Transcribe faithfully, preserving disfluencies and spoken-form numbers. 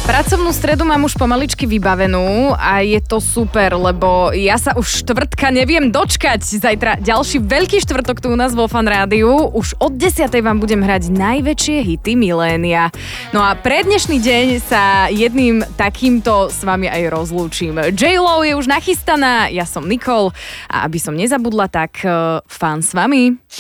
Pracovnú stredu mám už pomaličky vybavenú a je to super, lebo ja sa už štvrtka neviem dočkať. Zajtra ďalší veľký štvrtok tu u nás vo Fan Rádiu. Už od desiatej vám budem hrať najväčšie hity milénia. No a pre dnešný deň sa jedným takýmto s vami aj rozlúčim. J-Lo je už nachystaná, ja som Nicole a aby som nezabudla, tak uh, Fan s vami.